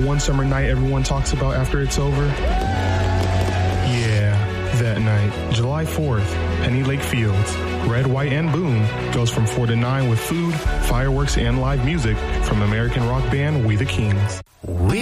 one summer night everyone talks about after it's over? Yeah, that night, July 4th, Penny Lake Fields. Red, White, and Boom goes from 4 to 9 with food, fireworks, and live music from American rock band We the Kings.